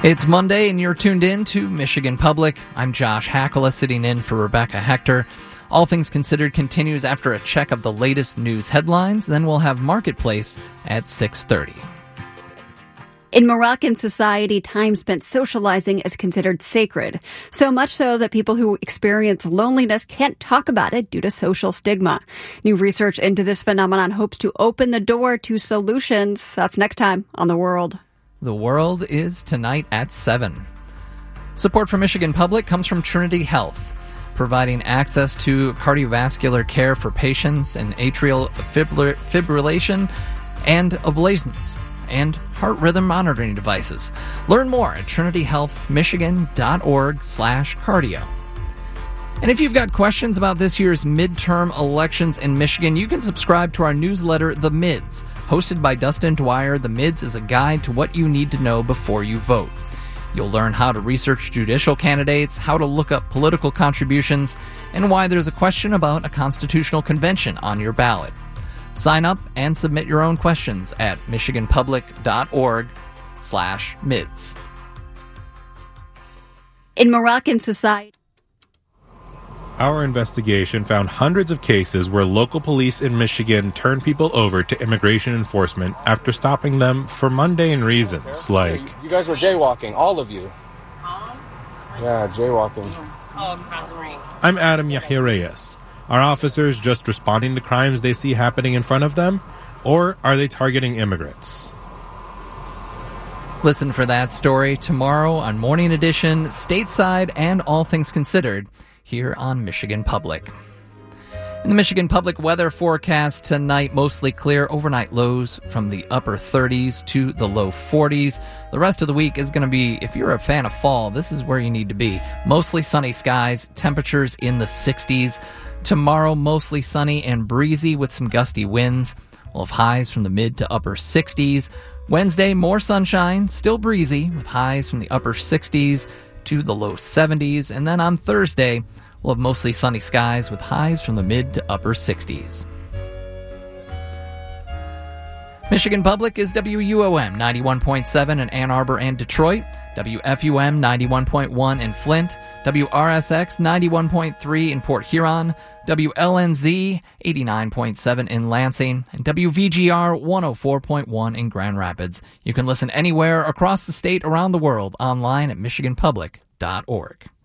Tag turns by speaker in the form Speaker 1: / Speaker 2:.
Speaker 1: It's Monday, and you're tuned in to Michigan Public. I'm Josh Hackala, sitting in for Rebecca Hector. All Things Considered continues after a check of the latest news headlines. Then we'll have Marketplace at 6:30.
Speaker 2: In Moroccan society, time spent socializing is considered sacred, so much so that people who experience loneliness can't talk about it due to social stigma. New research into this phenomenon hopes to open the door to solutions. That's next time on The World.
Speaker 1: The World is tonight at 7. Support for Michigan Public comes from Trinity Health, providing access to cardiovascular care for patients in atrial fibrillation and ablations and heart rhythm monitoring devices. Learn more at trinityhealthmichigan.org/cardio. And if you've got questions about this year's midterm elections in Michigan, you can subscribe to our newsletter, The Mids. Hosted by Dustin Dwyer, The Mids is a guide to what you need to know before you vote. You'll learn how to research judicial candidates, how to look up political contributions, and why there's a question about a constitutional convention on your ballot. Sign up and submit your own questions at michiganpublic.org/mids.
Speaker 2: In Moroccan society,
Speaker 3: our investigation found hundreds of cases where local police in Michigan turned people over to immigration enforcement after stopping them for mundane reasons, like...
Speaker 4: You guys were jaywalking, all of you. Yeah, jaywalking.
Speaker 3: I'm Adam Yahya Reyes. Are officers just responding to crimes they see happening in front of them? Or are they targeting immigrants?
Speaker 1: Listen for that story tomorrow on Morning Edition, Stateside, and All Things Considered, here on Michigan Public. In the Michigan Public weather forecast tonight, mostly clear, overnight lows from the upper 30s to the low 40s. The rest of the week is going to be, if you're a fan of fall, this is where you need to be. Mostly sunny skies, temperatures in the 60s. Tomorrow, mostly sunny and breezy with some gusty winds. We'll have highs from the mid to upper 60s. Wednesday, more sunshine, still breezy with highs from the upper 60s to the low 70s. And then on Thursday, we'll have mostly sunny skies with highs from the mid to upper 60s. Michigan Public is WUOM 91.7 in Ann Arbor and Detroit, WFUM 91.1 in Flint, WRSX 91.3 in Port Huron, WLNZ 89.7 in Lansing, and WVGR 104.1 in Grand Rapids. You can listen anywhere across the state, around the world, online at michiganpublic.org.